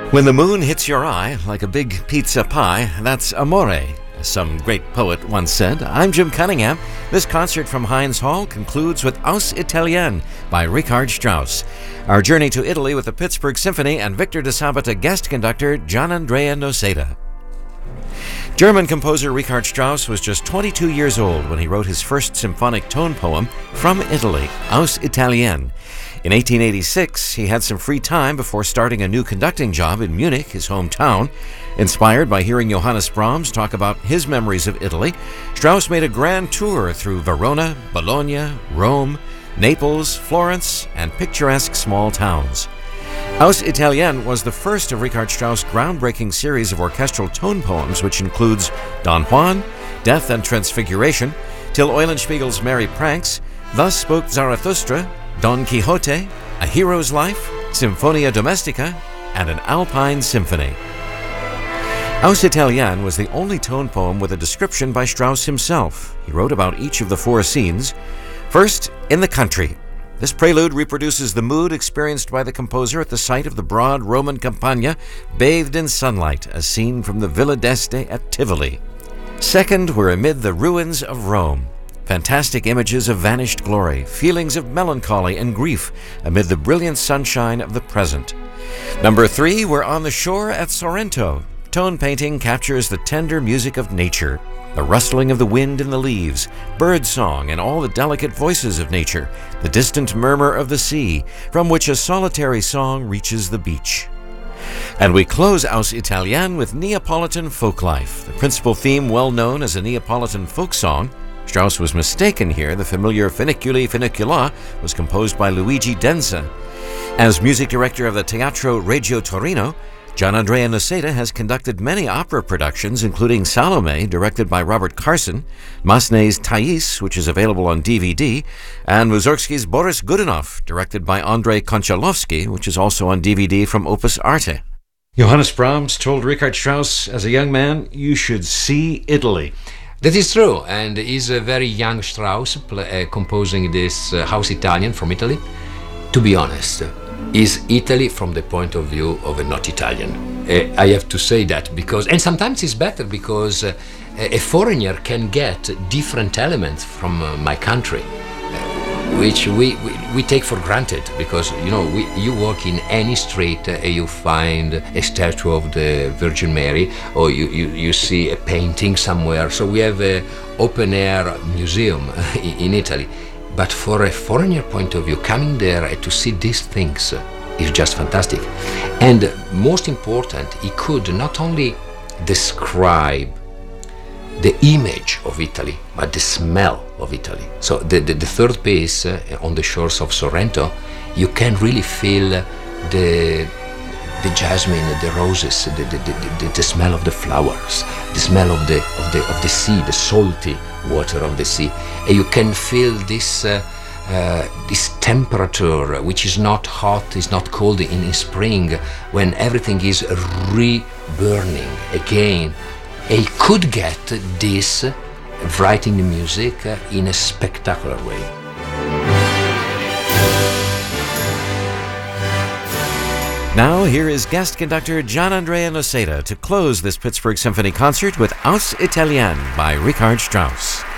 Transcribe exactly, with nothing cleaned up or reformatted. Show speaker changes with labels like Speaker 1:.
Speaker 1: When the moon hits your eye like a big pizza pie, that's amore, as some great poet once said. I'm Jim Cunningham. This concert from Heinz Hall concludes with Aus Italien by Richard Strauss. Our journey to Italy with the Pittsburgh Symphony and Victor de Sabata guest conductor Gianandrea Noseda. German composer Richard Strauss was just twenty-two years old when he wrote his first symphonic tone poem, From Italy, Aus Italien. In eighteen eighty-six, he had some free time before starting a new conducting job in Munich, his hometown. Inspired by hearing Johannes Brahms talk about his memories of Italy, Strauss made a grand tour through Verona, Bologna, Rome, Naples, Florence, and picturesque small towns. Aus Italien was the first of Richard Strauss' groundbreaking series of orchestral tone poems, which includes Don Juan, Death and Transfiguration, Till Eulenspiegel's Merry Pranks, Thus Spoke Zarathustra, Don Quixote, A Hero's Life, Symphonia Domestica, and an Alpine Symphony. Aus Italien was the only tone poem with a description by Strauss himself. He wrote about each of the four scenes. First, in the country. This prelude reproduces the mood experienced by the composer at the site of the broad Roman Campagna, bathed in sunlight, as seen from the Villa d'Este at Tivoli. Second, we're amid the ruins of Rome. Fantastic images of vanished glory, feelings of melancholy and grief amid the brilliant sunshine of the present. Number three, we're on the shore at Sorrento. Tone painting captures the tender music of nature, the rustling of the wind in the leaves, bird song, and all the delicate voices of nature, the distant murmur of the sea, from which a solitary song reaches the beach. And we close Aus Italien with Neapolitan folklife, the principal theme well known as a Neapolitan folk song. Strauss was mistaken here. The familiar Finiculi Finicula was composed by Luigi Denza. As music director of the Teatro Regio Torino, Gianandrea Noseda has conducted many opera productions, including Salome, directed by Robert Carson, Massenet's Thais, which is available on D V D, and Mussorgsky's Boris Godunov, directed by Andrei Konchalovsky, which is also on D V D from Opus Arte. Johannes Brahms told Richard Strauss as a young man, "You should see Italy."
Speaker 2: That is true, and he's a very young Strauss pl- uh, composing this uh, Aus Italien from Italy. To be honest, is Italy from the point of view of a not Italian. Uh, I have to say that because, and sometimes it's better because uh, a foreigner can get different elements from uh, my country, uh, which we, we, we take for granted because, you know, we, you walk in any street uh, and you find a statue of the Virgin Mary or you, you, you see a painting somewhere. So we have an open-air museum in Italy. But for a foreigner point of view, coming there to see these things is just fantastic. And most important, he could not only describe the image of Italy, but the smell of Italy. So the, the, the third piece, uh, on the shores of Sorrento, you can really feel the the jasmine, the roses, the, the, the, the smell of the flowers, the smell of the of the of the sea, the salty water of the sea, and you can feel this uh, uh, this temperature, which is not hot, is not cold in, in spring, when everything is re-burning again. And he could get this writing the music uh, in a spectacular way.
Speaker 1: Now, here is guest conductor Gianandrea Noseda to close this Pittsburgh Symphony concert with Aus Italien by Richard Strauss.